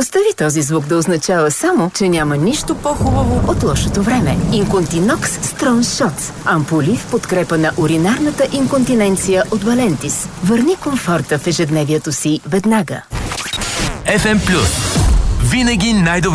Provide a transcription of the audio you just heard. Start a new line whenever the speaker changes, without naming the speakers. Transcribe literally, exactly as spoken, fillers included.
Остави този звук да означава само, че няма нищо по-хубаво от лошото време. Инконтинокс Strong Shots. Ампули в подкрепа на уринарната инконтиненция от Валентис. Върни комфорта в ежедневието си веднага.
еф ем Плюс. Винаги най-добре.